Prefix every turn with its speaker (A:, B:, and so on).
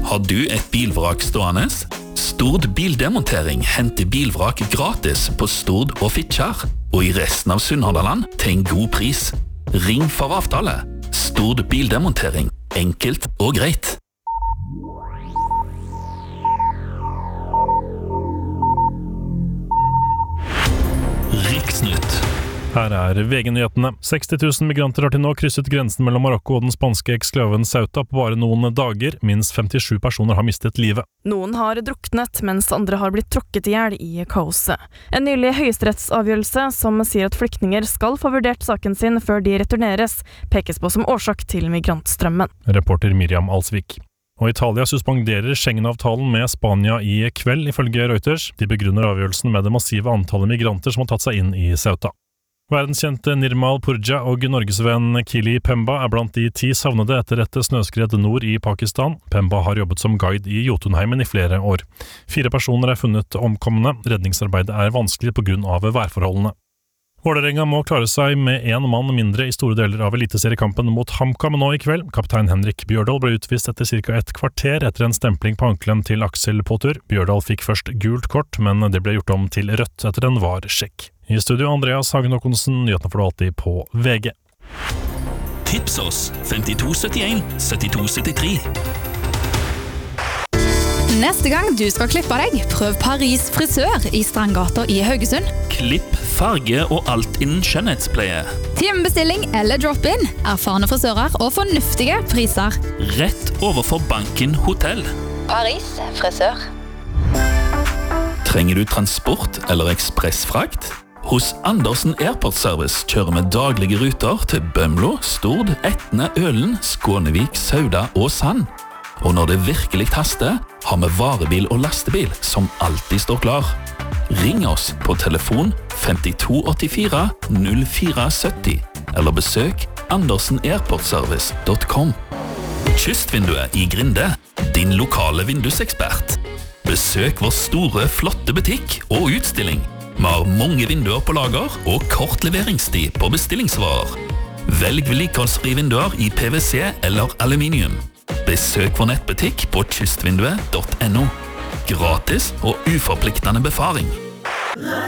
A: Har du et bilvrak stående? Stord bildemontering henter bilvrak gratis på Stord og Fitjar, og i resten av Sunnhordland til en god pris. Ring for avtale. Stord bildemontering. Enkelt og greit. Riksnytt.
B: Her VG-nyhetene. 60 000 migranter har til nå krysset grensen mellom Marokko og den spanske eksklaven Ceuta på bare noen dager. Minst 57 personer har mistet livet.
C: Noen har druknet, mens andre har blitt tråkket ihjel i kaoset. En nylig høyesterettsavgjørelse som sier at flyktninger skal få vurdert saken sin før de returneres, pekes på som årsak til migrantstrømmen.
B: Reporter Miriam Alsvik. Og Italia suspenderer Schengen-avtalen med Spania i kveld, ifølge Reuters. De begrunner avgjørelsen med det massive antallet migranter som har tatt seg inn i Ceuta. Verdenskjente Nirmal Purja og norgesvenn Kili Pemba blant de 10 savnede etter et snøskred nord i Pakistan. Pemba har jobbet som guide i Jotunheimen i flere år. 4 personer funnet omkomne. Redningsarbeidet vanskelig på grunn av værforholdene. Vålerenga må klare seg med 1 mann mindre i store deler av eliteseriekampen mot HamKam nå i kveld. Kaptein Henrik Bjørdal ble utvist etter ca. et kvarter etter en stempling på ankelen til Aksel Potter. Bjørdal fikk først gult kort, men det ble gjort om til rødt etter en VAR-sjekk. I studio Andreas Hagen Håkonsen, nyhetene får du alltid på VG.
A: Tips oss 5271 7273.
D: Neste gang du skal klippe deg, prøv Paris frisør i Strandgata i Haugesund.
A: Klipp, farge og alt innen skjønnhetspleie.
D: Timebestilling eller drop-in, erfarne frisører og fornuftige priser.
A: Rett overfor Banken Hotell.
D: Paris frisør.
A: Trenger du transport eller ekspressfrakt? Hos Andersen Airport Service kjører vi daglige ruter til Bømlo, Stord, Etne, Ølen, Skånevik, Sauda og Sand. Og når det virkelig haster, har vi varebil og lastebil som alltid står klar. Ring oss på telefon 5284 0470 eller besøk andersenairportservice.com. Kystvinduet i Grinde, din lokale vindusekspert. Besøk vår store, flotte butikk og utstilling. Vi har mange vinduer på lager og kort leveringstid på bestillingsvarer. Velg vedlikeholdsfrie vinduer i PVC eller aluminium. Besøk vår nettbutikk på kystvinduet.no. Gratis og uforpliktende befaring.